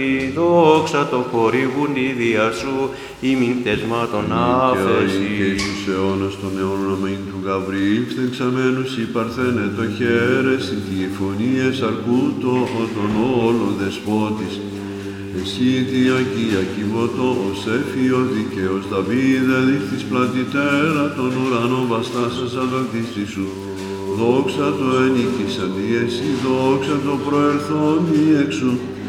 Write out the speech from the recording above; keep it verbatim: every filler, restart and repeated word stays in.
Δόξα το χορηγούν η διά σου, ημιν κτεσμάτων άφεση. Και Ιησούς αιώνας των αιώνων αμήν του Γαβριήλ, στεξαμένους η παρθένε το χαίρες, η τη φωνίες αρκούτο τον όλων δεσπότης. Εσύ τη Αγία Κιβωτό, ως έφιο δικαίος Δαβίδε, δείχτης πλατητέρα των ουρανών βαστάσας αδοκτήστη σου. Δόξα το ενίκησαν εσύ, δόξα το προερθόν εξού.